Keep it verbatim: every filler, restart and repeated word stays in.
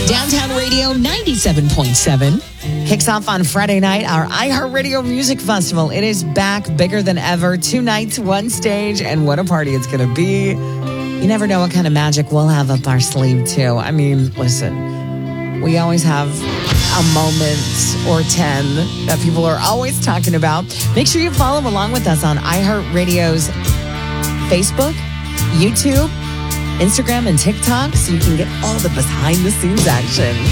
Downtown Radio ninety-seven point seven. Kicks off on Friday night our iHeartRadio Music Festival. It is back bigger than ever. Two nights, one stage, and what a party it's going to be. You never know what kind of magic we'll have up our sleeve, too. I mean, listen, we always have a moment or ten that people are always talking about. Make sure you follow along with us on iHeartRadio's Facebook, YouTube, Instagram, and TikTok so you can get all the behind-the-scenes action.